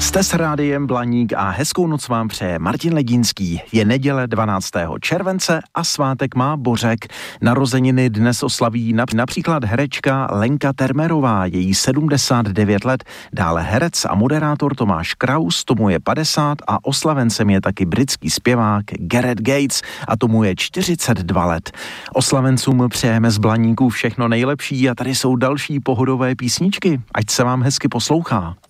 Jste s rádiem Blaník a hezkou noc vám přeje Martin Ledínský. Je neděle 12. července a svátek má Bořek. Narozeniny dnes oslaví například herečka Lenka Termerová, její 79 let, dále herec a moderátor Tomáš Kraus, tomu je 50 a oslavencem je taky britský zpěvák Gareth Gates a tomu je 42 let. Oslavencům přejeme z Blaníku všechno nejlepší a tady jsou další pohodové písničky. Ať se vám hezky poslouchá.